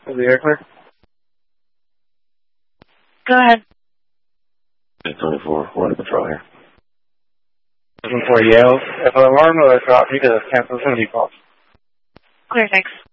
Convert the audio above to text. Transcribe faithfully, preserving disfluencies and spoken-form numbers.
Is the air clear? Go ahead. twenty-four, water patrol here. twenty-four Yale. If an alarm goes off, you can cancel some defaults. Clear, thanks.